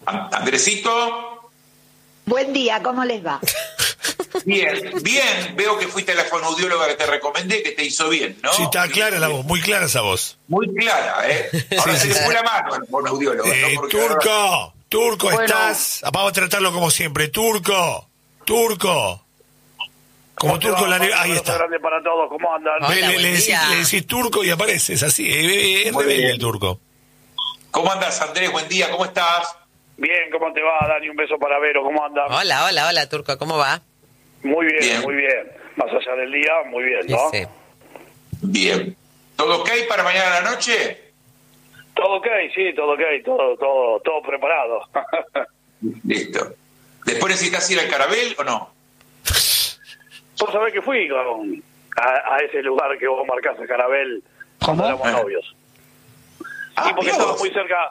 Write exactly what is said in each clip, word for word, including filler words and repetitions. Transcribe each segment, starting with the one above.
Andresito. Buen día, ¿cómo les va? Bien, bien. Veo que fuiste a la fonoaudióloga que te recomendé, que te hizo bien, ¿no? Sí, está clara la voz, muy clara esa voz. Muy clara, ¿eh? Ahora Sí, se sí, le sí. fue la mano al fonoaudiólogo. Eh, ¿no? Porque Turco, ahora... Turco, Bueno. estás. Vamos a tratarlo como siempre. Turco, Turco. Como Turco, la ne- ahí está. Grande para todos, ¿cómo andan? Hola, Le, le- buen le decís, día. le decís Turco y apareces así. Es, es Muy rebelde bien. el Turco. ¿Cómo andas, Andrés? Buen día, ¿cómo estás? Bien, ¿cómo te va, Dani? Un beso para Vero, ¿cómo andan? Hola, hola, hola, Turco, ¿cómo va? Muy bien, Bien. muy bien. Más allá del día, muy bien, ¿no? Sí, sí. Bien. ¿Todo ok para mañana a la noche? Todo ok, sí, todo ok, todo, todo, todo preparado. Listo. ¿Después necesitas ir al Carabel o no? Vos sabés que fui con, a, a ese lugar que vos marcaste, Carabel, cuando éramos Ah. novios. Ah, y porque mirá estaba vos. muy cerca.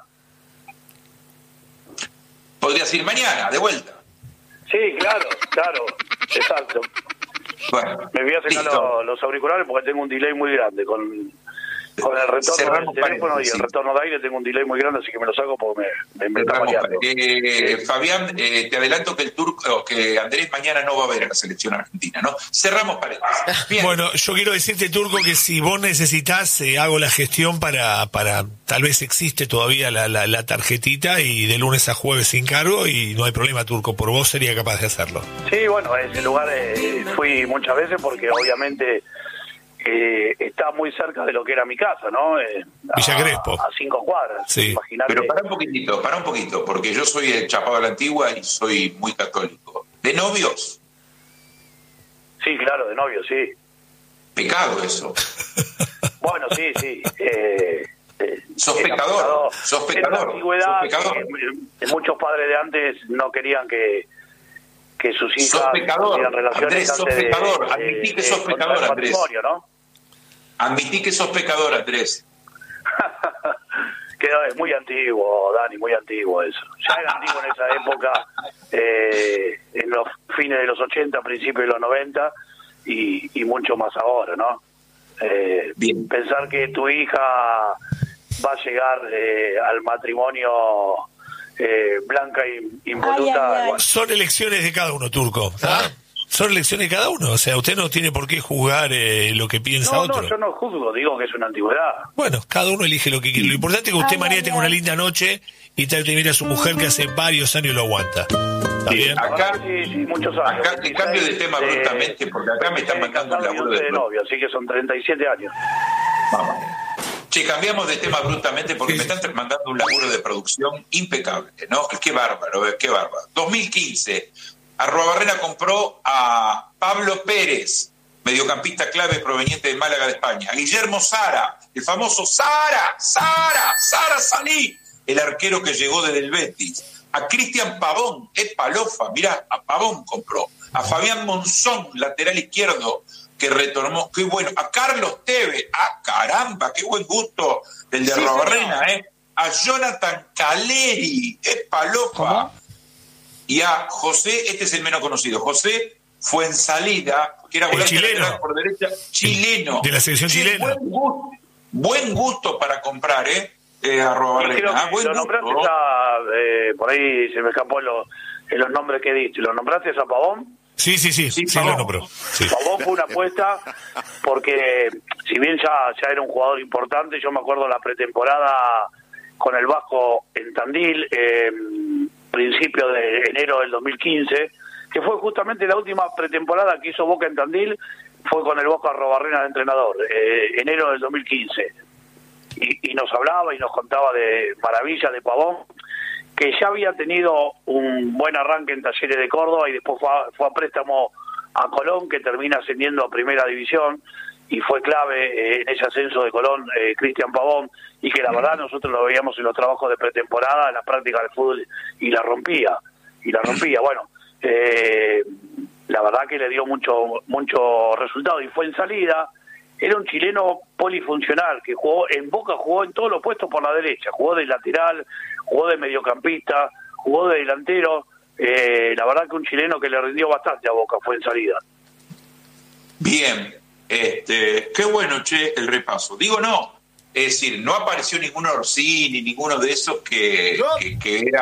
Podrías ir mañana, de vuelta. Sí, claro, claro, exacto. Bueno, Me voy a sacar listo. los, los auriculares porque tengo un delay muy grande con, con el retorno Cerramos del teléfono y paréntesis. el retorno de aire tengo un delay muy grande, así que me lo saco porque me, me, me está Cerramos mareando. paréntesis. Eh, Fabián, eh, te adelanto que el turco, que Andrés mañana no va a ver a la selección argentina, ¿no? Cerramos paréntesis. Bien. Bueno, yo quiero decirte, Turco, que si vos necesitas, eh, hago la gestión para, para, tal vez existe todavía la, la, la tarjetita y de lunes a jueves sin cargo y no hay problema, Turco, por vos sería capaz de hacerlo. Sí, bueno, a ese lugar eh, fui muchas veces porque obviamente eh, está muy cerca de lo que era mi casa, ¿no? Eh, Villa a, Crespo. a cinco cuadras. Sí. Imaginate. Pero para un poquitito, para un poquito, porque yo soy el chapado a la antigua y soy muy católico. ¿De novios? Sí, claro, de novio, sí. Pecado eso. Bueno, sí, sí. Eh, eh, Sos era pecador, sos Era pecador, una antigüedad sos pecador. que, eh, muchos padres de antes no querían que, que sus hijas Sos pecador, tuvieran relaciones Andrés, sos antes de- pecador. de- Admití que de sos contraer pecador, Andrés. matrimonio, ¿no? Admití que sos pecador, Andrés. Que es muy antiguo, Dani, muy antiguo eso. Ya era antiguo en esa época, eh, en los fines de los ochenta, principios de los noventa, y, y mucho más ahora, ¿no? Eh, Bien. Pensar que tu hija va a llegar eh, al matrimonio eh, blanca y impoluta. Ay, ay, ay. bueno, Son elecciones de cada uno, Turco. ¿tá? Son elecciones de cada uno. O sea, usted no tiene por qué juzgar eh, lo que piensa no, otro. no, yo no juzgo, digo que es una antigüedad. Bueno, cada uno elige lo que quiere. Lo importante es que usted Ay, mañana ay, tenga ay. una linda noche y tal vez mire a su mujer que hace varios años lo aguanta. ¿Está Sí, bien? acá- sí, sí, muchos años. acá te cambio de tema Eh, bruscamente, porque acá me están eh, mandando un casado y laburo once de de novio, así que son treinta y siete años. Vamos. Che, cambiamos de tema bruscamente porque me están mandando un laburo de producción impecable, ¿no? Qué bárbaro, eh, qué bárbaro. dos mil quince, Arruabarrena compró a Pablo Pérez, mediocampista clave proveniente de Málaga de España, a Guillermo Sara, el famoso Sara, Sara, Sara Salí, el arquero que llegó desde el Betis, a Cristian Pavón, es Palofa, mirá, a Pavón compró, a Fabián Monzón, lateral izquierdo, que retornó, qué bueno, a Carlos Tevez, ah caramba, qué buen gusto el de Sí, Arruabarrena, señor. eh, a Jonathan Caleri, es Palofa, ¿Cómo? y a José, este es el menos conocido, José Fuensalida, que era El volante chileno. lateral por derecha, chileno. De la selección Che, chilena. Buen gusto, buen gusto para comprar, ¿eh? eh Y Arruabarrena, creo ah, que buen lo nombraste gusto. a, eh, por ahí se me escapó en los, en los nombres que diste. ¿Lo nombraste a Pavón? Sí, sí, sí, sí, Sí, lo Pavón. nombró. Sí. Pavón fue una apuesta porque si bien ya, ya era un jugador importante, yo me acuerdo la pretemporada con el Vasco en Tandil, eh, principio de enero del dos mil quince, que fue justamente la última pretemporada que hizo Boca en Tandil, fue con el Vasco Arruabarrena de entrenador, eh, enero del dos mil quince. Y, y nos hablaba y nos contaba de maravillas de Pavón, que ya había tenido un buen arranque en Talleres de Córdoba y después fue a, fue a préstamo a Colón, que termina ascendiendo a Primera División, y fue clave eh, en ese ascenso de Colón, eh, Cristian Pavón, y que la verdad nosotros lo veíamos en los trabajos de pretemporada, en las prácticas de fútbol, y la rompía, y la rompía. Bueno, eh, la verdad que le dio mucho mucho resultado, y fue en salida. Era un chileno polifuncional que jugó en Boca, jugó en todos los puestos por la derecha, jugó de lateral, jugó de mediocampista, jugó de delantero. Eh, la verdad que un chileno que le rindió bastante a Boca, fue en salida. Bien, este, qué bueno, che, el repaso. Digo, no, es decir, no apareció ningún Orsini, ninguno de esos que, que, que era